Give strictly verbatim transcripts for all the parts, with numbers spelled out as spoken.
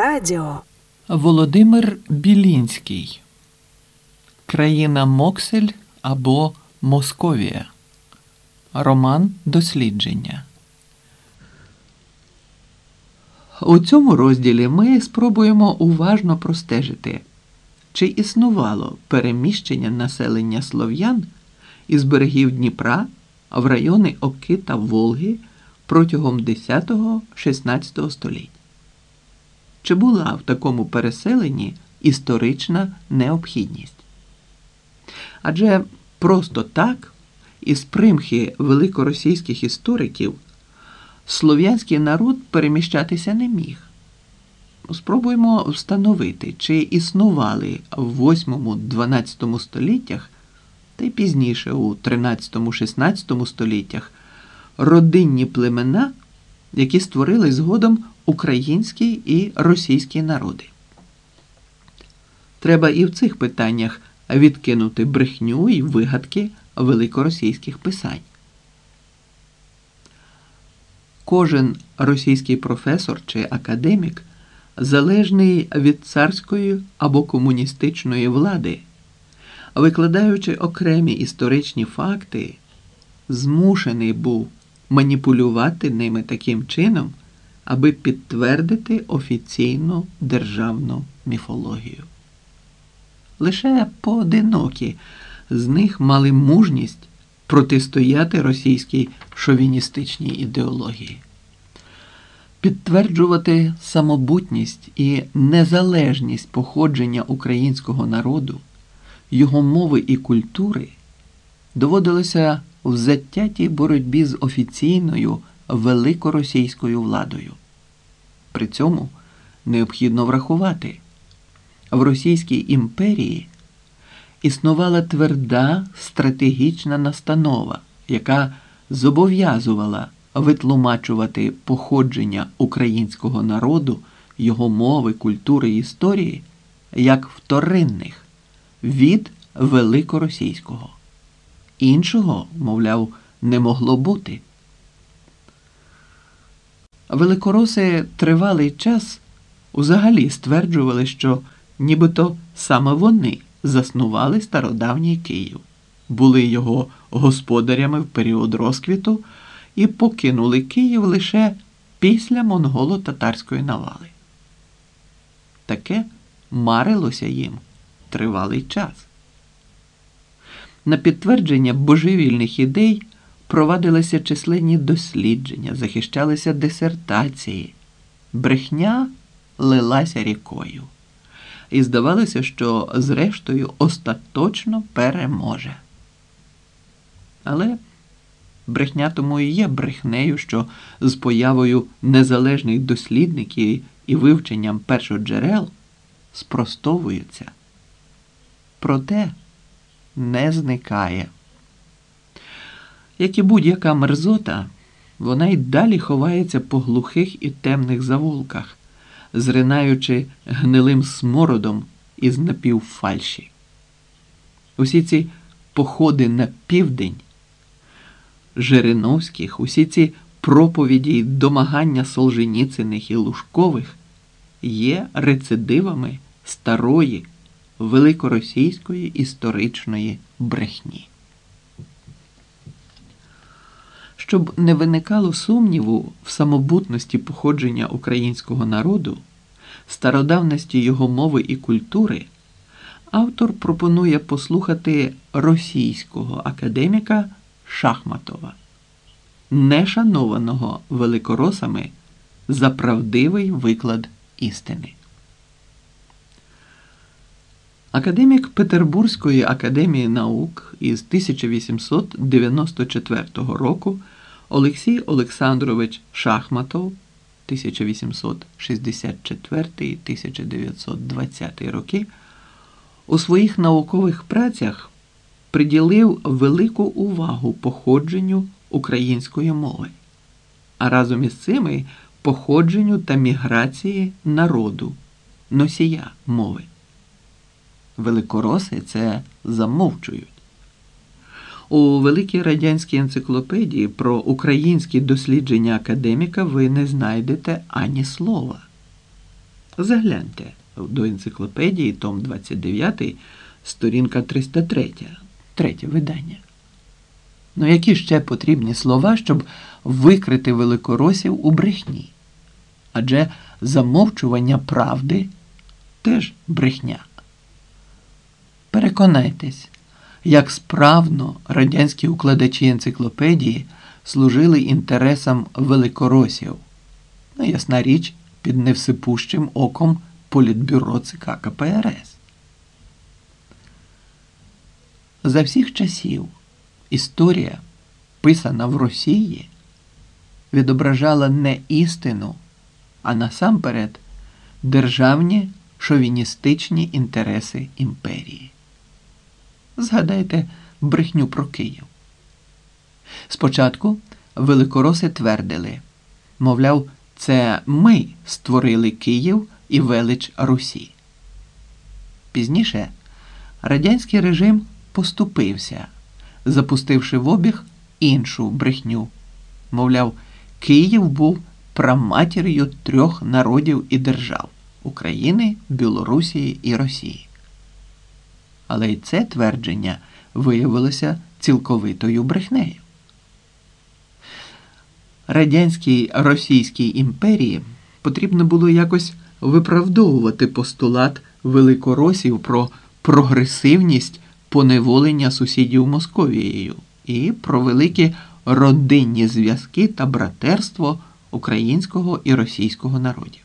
Радіо. Володимир Білінський. Країна Моксель або Московія. Роман дослідження. У цьому розділі ми спробуємо уважно простежити, чи існувало переміщення населення слов'ян із берегів Дніпра в райони Оки та Волги протягом десятого-шістнадцятого століть. Чи була в такому переселенні історична необхідність? Адже просто так, із примхи великоросійських істориків, слов'янський народ переміщатися не міг. Спробуємо встановити, чи існували в восьмому-дванадцятому століттях, та й пізніше у тринадцятому-шістнадцятому століттях, родинні племена, які створили згодом український і російські народи. Треба і в цих питаннях відкинути брехню і вигадки великоросійських писань. Кожен російський професор чи академік залежний від царської або комуністичної влади, викладаючи окремі історичні факти, змушений був маніпулювати ними таким чином, аби підтвердити офіційну державну міфологію. Лише поодинокі з них мали мужність протистояти російській шовіністичній ідеології. Підтверджувати самобутність і незалежність походження українського народу, його мови і культури доводилося в затятій боротьбі з офіційною великоросійською владою. При цьому необхідно врахувати, в Російській імперії існувала тверда стратегічна настанова, яка зобов'язувала витлумачувати походження українського народу, його мови, культури і історії як вторинних від великоросійського. Іншого, мовляв, не могло бути. Великороси тривалий час взагалі стверджували, що нібито саме вони заснували стародавній Київ, були його господарями в період розквіту і покинули Київ лише після монголо-татарської навали. Таке марилося їм тривалий час. На підтвердження божевільних ідей провадилися численні дослідження, захищалися дисертації. Брехня лилася рікою. І здавалося, що зрештою остаточно переможе. Але брехня тому і є брехнею, що з появою незалежних дослідників і вивченням першоджерел спростовується. Проте не зникає. Як і будь-яка мерзота, вона й далі ховається по глухих і темних завулках, зринаючи гнилим смородом із напівфальші. Усі ці походи на південь Жириновських, усі ці проповіді й домагання Солженіциних і Лужкових є рецидивами старої великоросійської історичної брехні. Щоб не виникало сумніву в самобутності походження українського народу, стародавності його мови і культури, автор пропонує послухати російського академіка Шахматова, нешанованого великоросами за правдивий виклад істини. Академік Петербурзької академії наук із тисяча вісімсот дев'яносто четвертого року Олексій Олександрович Шахматов тисяча вісімсот шістдесят четвертий - тисяча дев'ятсот двадцятий роки у своїх наукових працях приділив велику увагу походженню української мови, а разом із цим походженню та міграції народу, носія мови. Великороси це замовчують. У великій радянській енциклопедії про українські дослідження академіка ви не знайдете ані слова. Загляньте до енциклопедії, том двадцять дев'ять, сторінка триста три, третє видання. Ну які ще потрібні слова, щоб викрити великоросів у брехні? Адже замовчування правди теж брехня. Переконайтесь, як справно радянські укладачі енциклопедії служили інтересам великоросів. Ну, ясна річ, під невсипущим оком Політбюро ЦК КПРС. За всіх часів історія, писана в Росії, відображала не істину, а насамперед державні шовіністичні інтереси імперії. Згадайте брехню про Київ. Спочатку великороси твердили, мовляв, це ми створили Київ і велич Русі. Пізніше радянський режим поступився, запустивши в обіг іншу брехню. Мовляв, Київ був праматір'ю трьох народів і держав – України, Білорусії і Росії. Але й це твердження виявилося цілковитою брехнею. Радянській Російській імперії потрібно було якось виправдовувати постулат великоросів про прогресивність поневолення сусідів Московією і про великі родинні зв'язки та братерство українського і російського народів.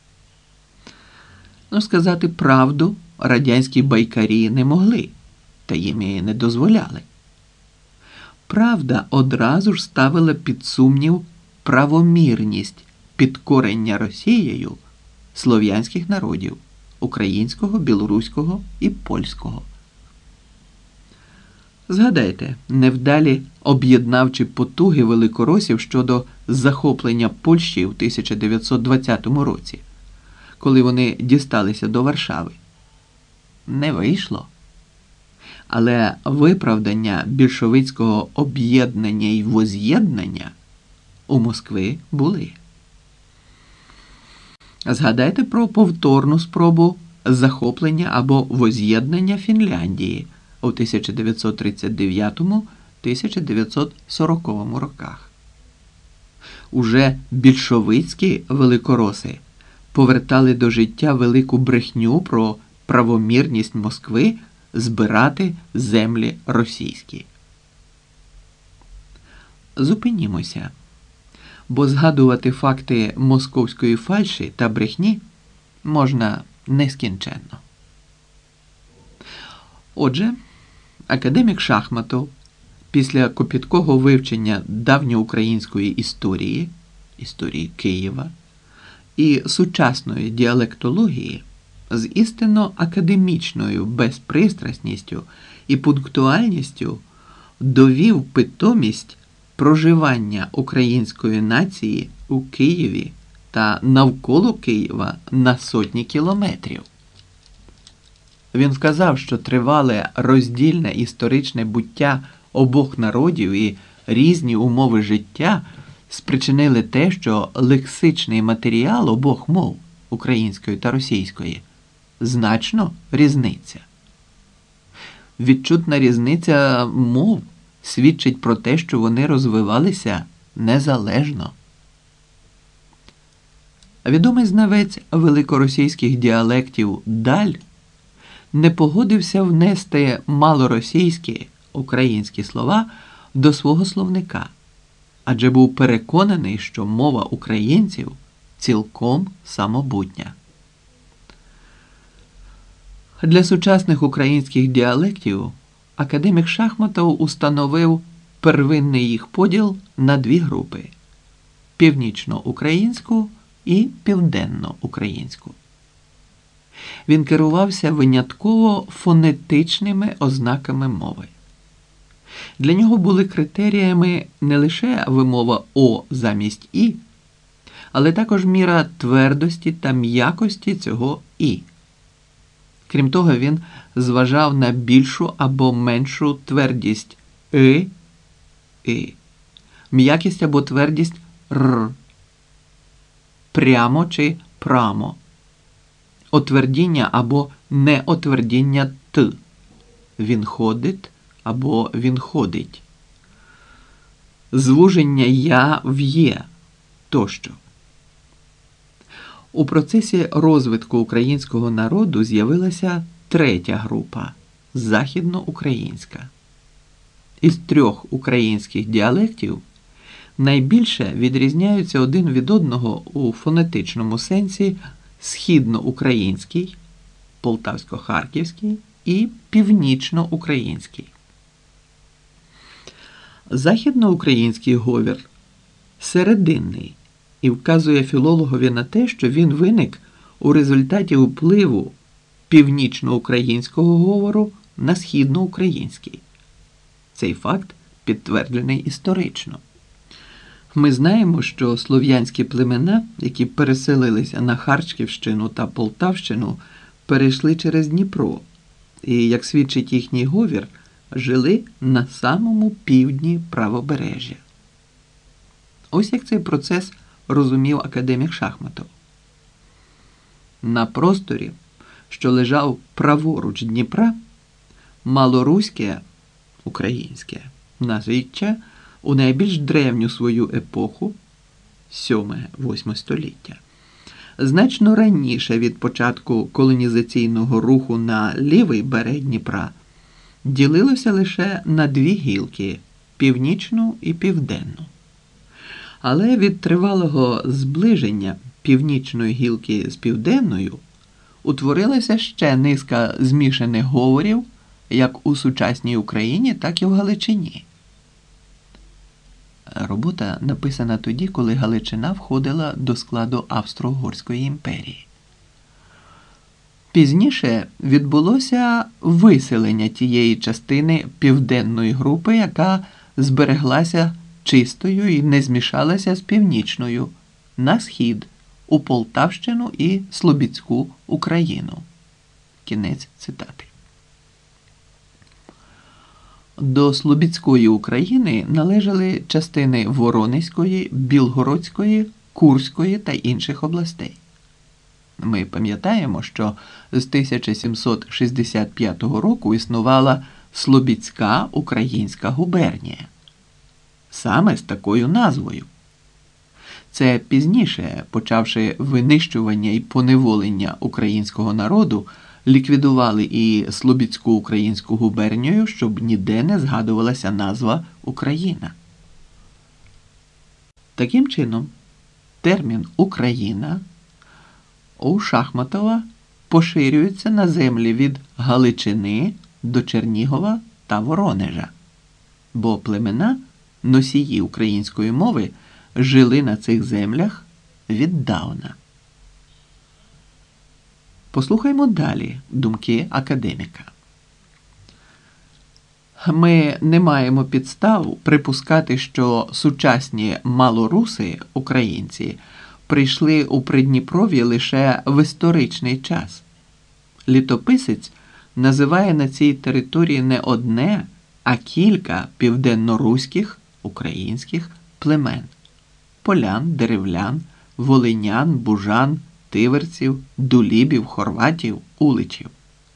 Ну, сказати правду радянські байкарі не могли, та їм і не дозволяли. Правда одразу ж ставила під сумнів правомірність підкорення Росією слов'янських народів – українського, білоруського і польського. Згадайте невдалі об'єднавчі потуги великоросів щодо захоплення Польщі в тисяча дев'ятсот двадцятому році, коли вони дісталися до Варшави. Не вийшло. Але виправдання більшовицького об'єднання і воз'єднання у Москви були. Згадайте про повторну спробу захоплення або воз'єднання Фінляндії у тисяча дев'ятсот тридцять дев'ятому - тисяча дев'ятсот сороковому роках. Уже більшовицькі великороси повертали до життя велику брехню про правомірність Москви збирати землі російські. Зупинімося, бо згадувати факти московської фальші та брехні можна нескінченно. Отже, академік Шахматов після копіткого вивчення давньоукраїнської історії, історії Києва і сучасної діалектології з істинно академічною безпристрасністю і пунктуальністю довів питомість проживання української нації у Києві та навколо Києва на сотні кілометрів. Він вказав, що тривале роздільне історичне буття обох народів і різні умови життя спричинили те, що лексичний матеріал обох мов, української та російської, значно різниця. Відчутна різниця мов свідчить про те, що вони розвивалися незалежно. Відомий знавець великоросійських діалектів Даль не погодився внести малоросійські українські слова до свого словника, адже був переконаний, що мова українців цілком самобутня. Для сучасних українських діалектів академік Шахматов установив первинний їх поділ на дві групи – північноукраїнську і південноукраїнську. Він керувався винятково фонетичними ознаками мови. Для нього були критеріями не лише вимова «о» замість «і», але також міра твердості та м'якості цього «і». Крім того, він зважав на більшу або меншу твердість «и», «и», м'якість або твердість «р», прямо чи прамо, отвердіння або неотвердіння «т». Він ходить або він ходить. Звуження «я» в «є» тощо. У процесі розвитку українського народу з'явилася третя група – західноукраїнська. Із трьох українських діалектів найбільше відрізняються один від одного у фонетичному сенсі східноукраїнський, полтавсько-харківський і північноукраїнський. Західноукраїнський говір серединний і вказує філологові на те, що він виник у результаті впливу північноукраїнського говору на східноукраїнський. Цей факт підтверджений історично. Ми знаємо, що слов'янські племена, які переселилися на Харківщину та Полтавщину, перейшли через Дніпро і, як свідчить їхній говір, жили на самому півдні правобережжя. Ось як цей процес розумів академік Шахматов. На просторі, що лежав праворуч Дніпра, малоруське, українське, наріччя у найбільш древню свою епоху, сьоме-восьме століття, значно раніше від початку колонізаційного руху на лівий берег Дніпра, ділилося лише на дві гілки – північну і південну. Але від тривалого зближення північної гілки з південною утворилася ще низка змішаних говорів як у сучасній Україні, так і в Галичині. Робота написана тоді, коли Галичина входила до складу Австро-Угорської імперії. Пізніше відбулося виселення тієї частини південної групи, яка збереглася чистою і не змішалася з північною, на схід, у Полтавщину і Слобідську Україну. Кінець цитати. До Слобідської України належали частини Воронезької, Білгородської, Курської та інших областей. Ми пам'ятаємо, що з тисяча сімсот шістдесят п'ятого року існувала Слобідська українська губернія. Саме з такою назвою. Це пізніше, почавши винищування і поневолення українського народу, ліквідували і Слобідську українську губернію, щоб ніде не згадувалася назва Україна. Таким чином, термін «Україна» у Шахматова поширюється на землі від Галичини до Чернігова та Воронежа, бо племена, носії української мови, жили на цих землях віддавна. Послухаймо далі думки академіка. Ми не маємо підстав припускати, що сучасні малоруси, українці, прийшли у Придніпров'я лише в історичний час. Літописець називає на цій території не одне, а кілька південноруських, українських племен – полян, деревлян, волинян, бужан, тиверців, дулібів, хорватів, уличів.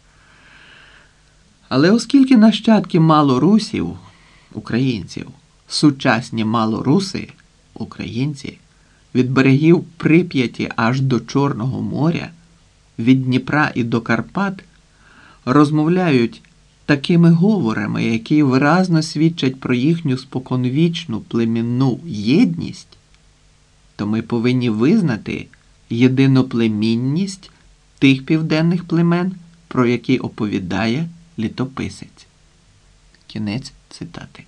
Але оскільки нащадки малорусів, українців, сучасні малоруси, українці, від берегів Прип'яті аж до Чорного моря, від Дніпра і до Карпат, розмовляють такими говорами, які виразно свідчать про їхню споконвічну племінну єдність, то ми повинні визнати єдиноплемінність тих південних племен, про які оповідає літописець. Кінець цитати.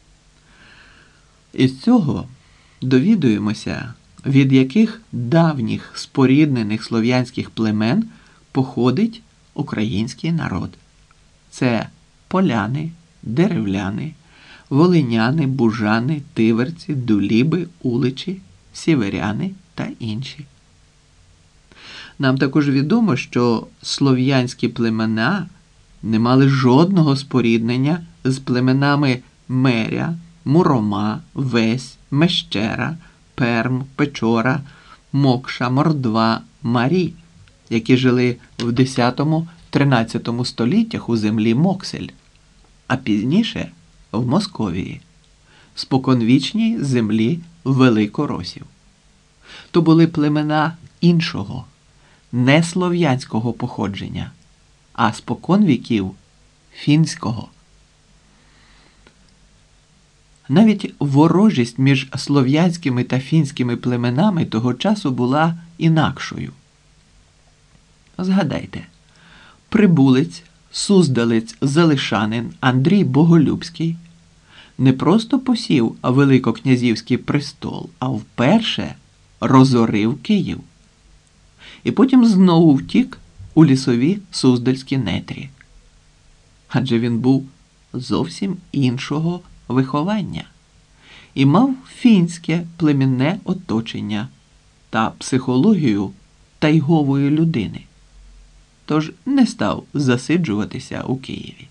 Із цього довідуємося, від яких давніх споріднених слов'янських племен походить український народ. Це поляни, деревляни, волиняни, бужани, тиверці, дуліби, уличі, сіверяни та інші. Нам також відомо, що слов'янські племена не мали жодного споріднення з племенами Меря, Мурома, Весь, Мещера, Перм, Печора, Мокша, Мордва, Марі, які жили в десятому-тринадцятому століттях у землі Моксель, а пізніше в Московії, споконвічній землі великоросів. То були племена іншого, не слов'янського походження, а спокон віків фінського. Навіть ворожість між слов'янськими та фінськими племенами того часу була інакшою. Згадайте, прибулець, суздалець, залишанин Андрій Боголюбський не просто посів великокнязівський престол, а вперше розорив Київ. І потім знову втік у лісові суздальські нетрі. Адже він був зовсім іншого виховання і мав фінське племінне оточення та психологію тайгової людини. Тож не став засиджуватися у Києві.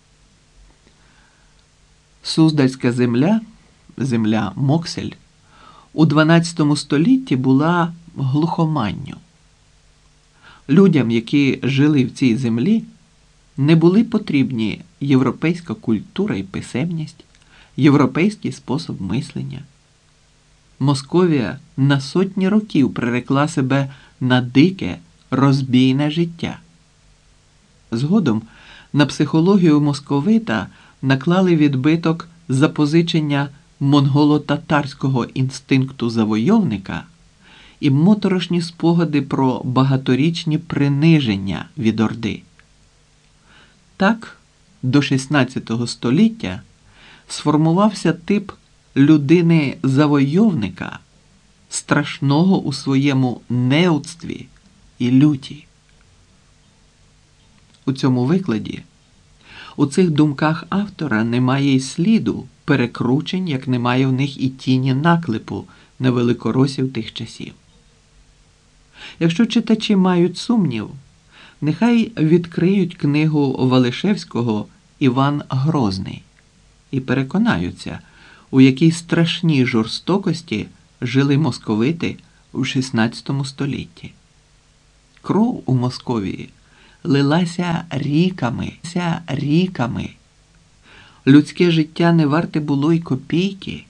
Суздальська земля, земля Моксель, у дванадцятому столітті була глухоманню. Людям, які жили в цій землі, не були потрібні європейська культура і писемність, європейський спосіб мислення. Московія на сотні років прирекла себе на дике, розбійне життя. Згодом на психологію московита наклали відбиток запозичення монголо-татарського інстинкту завойовника і моторошні спогади про багаторічні приниження від Орди. Так, до шістнадцятого століття сформувався тип людини-завойовника, страшного у своєму неудстві і люті. У цьому викладі, у цих думках автора немає й сліду перекручень, як немає в них і тіні наклепу на великоросів тих часів. Якщо читачі мають сумнів, нехай відкриють книгу Валишевського «Іван Грозний» і переконаються, у якій страшній жорстокості жили московити у шістнадцятому столітті. Кров у Московії лилася ріками, ріками. Людське життя не варте було й копійки.